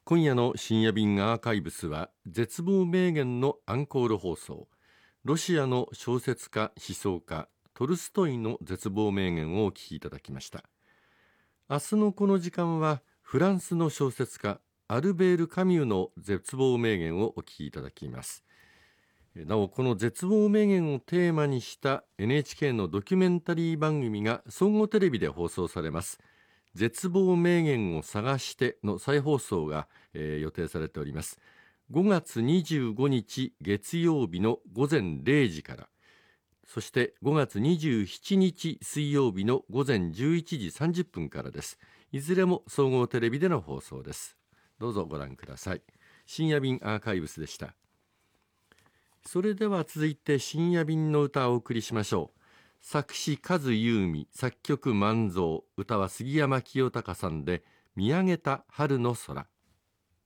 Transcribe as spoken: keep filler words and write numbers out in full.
今夜の深夜便アーカイブスは絶望名言のアンコール放送、ロシアの小説家思想家トルストイの絶望名言をお聞きいただきました。明日のこの時間はフランスの小説家アルベール・カミュの絶望名言をお聞きいただきます。なおこの絶望名言をテーマにした エヌエイチケー のドキュメンタリー番組が総合テレビで放送されます。絶望名言を探しての再放送が、えー、予定されております。ごがつにじゅうごにち月曜日のごぜんれいじから、そしてごがつにじゅうしちにち水曜日のごぜんじゅういちじさんじゅっぷんからです。いずれも総合テレビでの放送です。どうぞご覧ください。深夜便アーカイブスでした。それでは続いて深夜便の歌をお送りしましょう。作詞和優美、作曲万蔵、歌は杉山清隆さんで見上げた春の空。